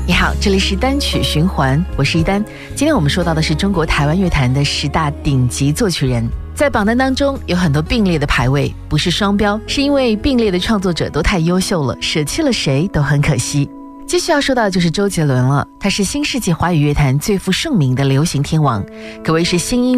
你好，这里是单曲循环，我是一丹。今天我们说到的是中国台湾乐坛的10大顶级作曲人，在榜单当中有很多并列的排位，不是双标，是因为并列的创作者都太优秀了，舍弃了谁都很可惜。继续要说到的就是周杰伦了，他是新世纪华语乐坛最负盛名的流行天王，可谓是新音